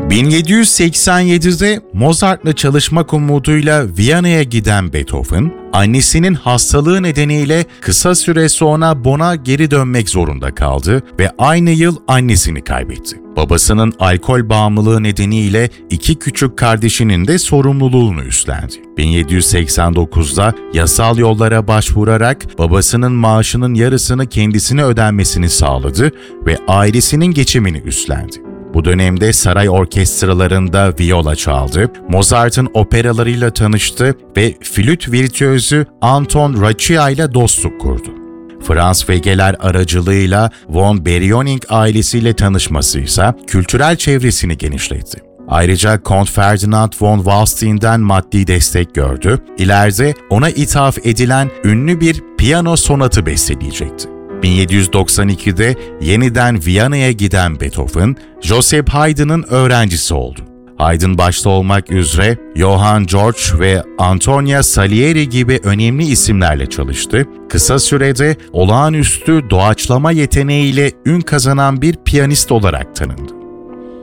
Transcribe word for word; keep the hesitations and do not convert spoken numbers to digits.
bin yedi yüz seksen yedide Mozart'la çalışmak umuduyla Viyana'ya giden Beethoven, annesinin hastalığı nedeniyle kısa süre sonra Bonn'a geri dönmek zorunda kaldı ve aynı yıl annesini kaybetti. Babasının alkol bağımlılığı nedeniyle iki küçük kardeşinin de sorumluluğunu üstlendi. bin yedi yüz seksen dokuzda yasal yollara başvurarak babasının maaşının yarısını kendisine ödenmesini sağladı ve ailesinin geçimini üstlendi. Bu dönemde saray orkestralarında viyola çaldı, Mozart'ın operalarıyla tanıştı ve flüt virtüözü Anton Raccia ile dostluk kurdu. Franz Wegeler aracılığıyla von Berioning ailesiyle tanışması ise kültürel çevresini genişletti. Ayrıca Kont Ferdinand von Wallstein'den maddi destek gördü, ileride ona ithaf edilen ünlü bir piyano sonatı besteleyecekti. bin yedi yüz doksan ikide yeniden Viyana'ya giden Beethoven, Joseph Haydn'ın öğrencisi oldu. Haydn başta olmak üzere Johann George ve Antonia Salieri gibi önemli isimlerle çalıştı. Kısa sürede olağanüstü doğaçlama yeteneğiyle ün kazanan bir piyanist olarak tanındı.